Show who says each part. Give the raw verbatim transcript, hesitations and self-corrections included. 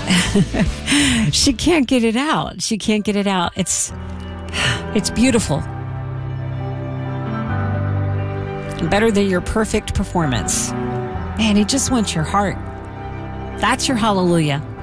Speaker 1: She can't get it out. She can't get it out. It's it's beautiful. Better than your perfect performance. Man, he just wants your heart. That's your hallelujah.